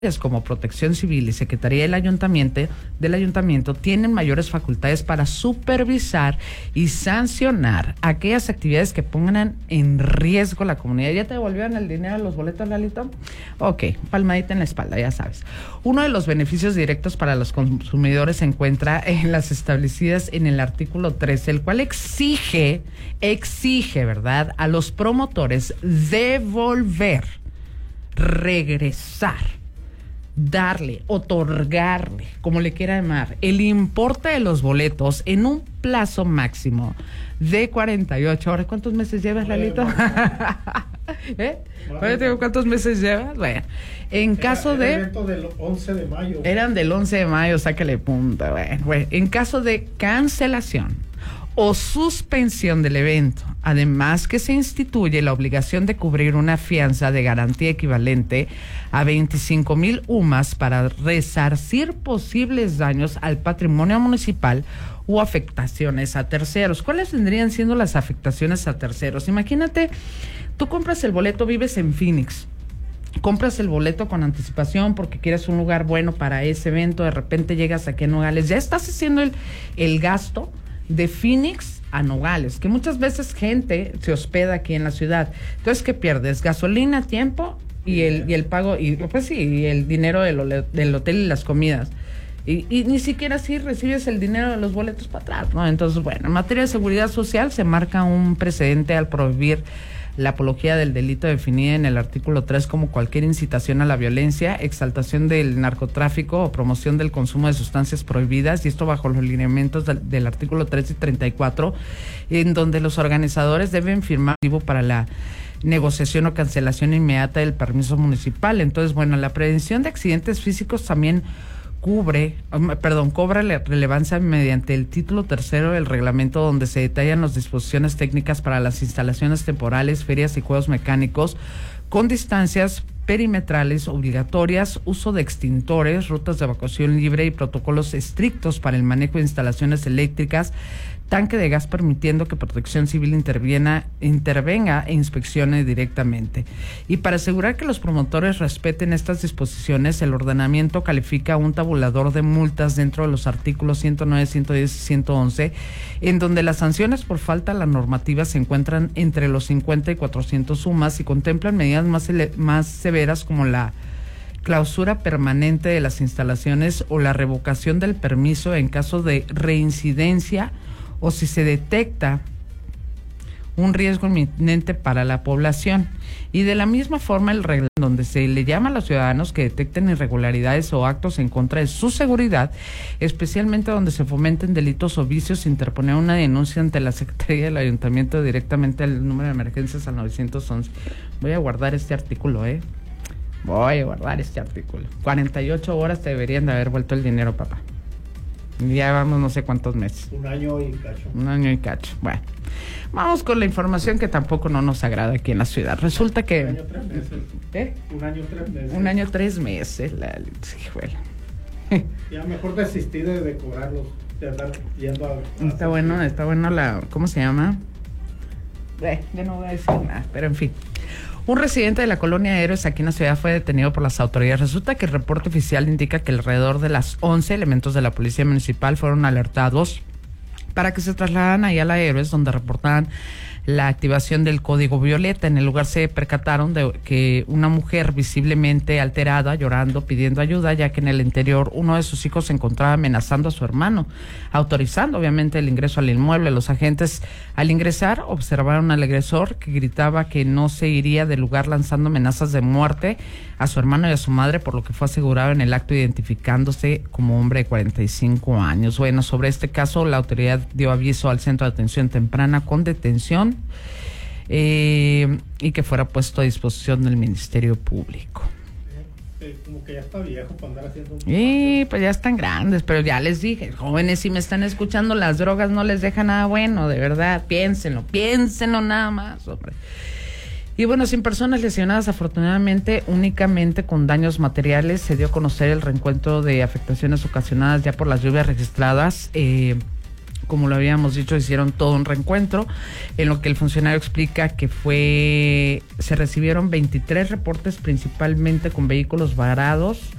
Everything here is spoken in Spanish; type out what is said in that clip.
como Protección Civil y Secretaría del Ayuntamiento tienen mayores facultades para supervisar y sancionar aquellas actividades que pongan en riesgo la comunidad. ¿Ya te devolvieron el dinero de los boletos, Lalito? Ok, palmadita en la espalda, ya sabes. Uno de los beneficios directos para los consumidores se encuentra en las establecidas en el artículo 13, el cual exige, ¿verdad?, a los promotores devolver, regresar, darle, otorgarle, como le quiera llamar, el importe de los boletos en un plazo máximo de 48 horas. ¿Cuántos meses llevas, Lalito? ¿Cuántos meses llevas? Bueno, en caso de... El evento del 11 de mayo. Eran del 11 de mayo, sáquele punta. Bueno, en caso de cancelación o suspensión del evento, además que se instituye la obligación de cubrir una fianza de garantía equivalente a 25,000 UMAS para resarcir posibles daños al patrimonio municipal o afectaciones a terceros. ¿Cuáles vendrían siendo las afectaciones a terceros? Imagínate, tú compras el boleto, vives en Phoenix, compras el boleto con anticipación porque quieres un lugar bueno para ese evento, de repente llegas aquí a Nogales, ya estás haciendo el gasto de Phoenix a Nogales, que muchas veces gente se hospeda aquí en la ciudad. Entonces, ¿qué pierdes? Gasolina, tiempo y el pago, y pues sí, y el dinero del hotel y las comidas. Y ni siquiera así recibes el dinero de los boletos para atrás, ¿no? Entonces, bueno, en materia de seguridad social se marca un precedente al prohibir la apología del delito definida en el artículo 3 como cualquier incitación a la violencia, exaltación del narcotráfico o promoción del consumo de sustancias prohibidas, y esto bajo los lineamientos del artículo 3 y 34, en donde los organizadores deben firmar para la negociación o cancelación inmediata del permiso municipal. Entonces, bueno, la prevención de accidentes físicos también cobra la relevancia mediante el título tercero del reglamento, donde se detallan las disposiciones técnicas para las instalaciones temporales, ferias y juegos mecánicos con distancias perimetrales obligatorias, uso de extintores, rutas de evacuación libre y protocolos estrictos para el manejo de instalaciones eléctricas, tanque de gas, permitiendo que Protección Civil intervenga e inspeccione directamente. Y para asegurar que los promotores respeten estas disposiciones, el ordenamiento califica un tabulador de multas dentro de los artículos 109, 110 y 111, en donde las sanciones por falta a la normativa se encuentran entre los 50 y 400 UMAS y contemplan medidas más severas como la clausura permanente de las instalaciones o la revocación del permiso en caso de reincidencia o si se detecta un riesgo inminente para la población. Y de la misma forma, el reglamento donde se le llama a los ciudadanos que detecten irregularidades o actos en contra de su seguridad, especialmente donde se fomenten delitos o vicios, interponer una denuncia ante la Secretaría del Ayuntamiento directamente al número de emergencias al 911. Voy a guardar este artículo, Voy a guardar este artículo. 48 horas te deberían de haber vuelto el dinero, papá. Ya vamos no sé cuántos meses. Un año y cacho. Bueno, vamos con la información que tampoco no nos agrada aquí en la ciudad. Resulta que... Un año, 3 meses. Un año, 3 meses. Híjole. Ya mejor desistí de cobrarlos, de andar yendo a... Está bueno la... ¿Cómo se llama? Yo no voy a decir nada, pero en fin. Un residente de la colonia Héroes aquí en la ciudad fue detenido por las autoridades. Resulta que el reporte oficial indica que alrededor de las 11 elementos de la policía municipal fueron alertados para que se trasladaran ahí a la Héroes, donde reportaban la activación del código violeta. En el lugar se percataron de que una mujer visiblemente alterada, llorando, pidiendo ayuda, ya que en el interior uno de sus hijos se encontraba amenazando a su hermano, autorizando obviamente el ingreso al inmueble. Los agentes, al ingresar, observaron al agresor que gritaba que no se iría del lugar, lanzando amenazas de muerte a su hermano y a su madre, por lo que fue asegurado en el acto, identificándose como hombre de 45 años. Bueno, sobre este caso, la autoridad dio aviso al Centro de Atención Temprana con detención y que fuera puesto a disposición del Ministerio Público. Como que ya está viejo para andar haciendo... Pues ya están grandes, pero ya les dije, jóvenes, si me están escuchando, las drogas no les dejan nada bueno, de verdad, piénsenlo nada más, hombre. Y bueno, sin personas lesionadas, afortunadamente, únicamente con daños materiales. Se dio a conocer el reencuentro de afectaciones ocasionadas ya por las lluvias registradas como lo habíamos dicho, hicieron todo un reencuentro, en lo que el funcionario explica que se recibieron 23 reportes principalmente con vehículos varados